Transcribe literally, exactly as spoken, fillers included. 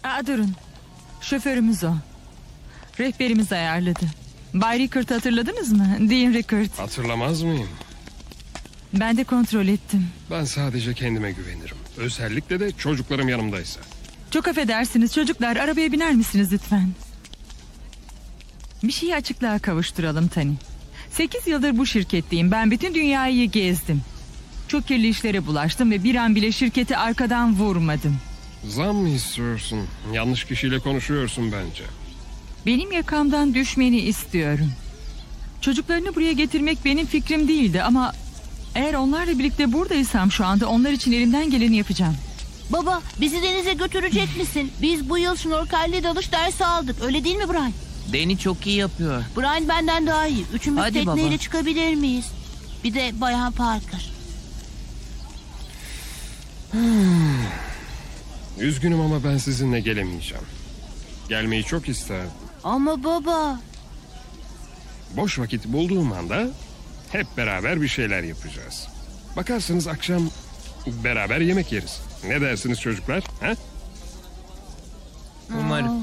Aa, durun. Şoförümüz o. Rehberimiz ayarladı. Bay Rickard hatırladınız mı? Dean Rickard. Hatırlamaz mıyım? Ben de kontrol ettim. Ben sadece kendime güvenirim. Özellikle de çocuklarım yanımdaysa. Çok affedersiniz çocuklar, arabaya biner misiniz lütfen? Bir şeyi açıklığa kavuşturalım Tani. Sekiz yıldır bu şirketteyim. Ben bütün dünyayı gezdim. Çok kirli işlere bulaştım ve bir an bile şirketi arkadan vurmadım. Zam mı istiyorsun? Yanlış kişiyle konuşuyorsun bence. Benim yakamdan düşmeni istiyorum. Çocuklarını buraya getirmek benim fikrim değildi ama... eğer onlarla birlikte buradaysam şu anda onlar için elimden geleni yapacağım. Baba, bizi denize götürecek misin? Biz bu yıl şnorkelli dalış dersi aldık. Öyle değil mi Brian? Danny çok iyi yapıyor. Brian benden daha iyi. Üçümüz Hadi tekneyle baba. çıkabilir miyiz? Bir de Bayan Parker. Üzgünüm ama ben sizinle gelemeyeceğim. Gelmeyi çok isterdim. Ama baba... Boş vakit bulduğum anda hep beraber bir şeyler yapacağız. Bakarsınız akşam beraber yemek yeriz. Ne dersiniz çocuklar? Ha? Umarım.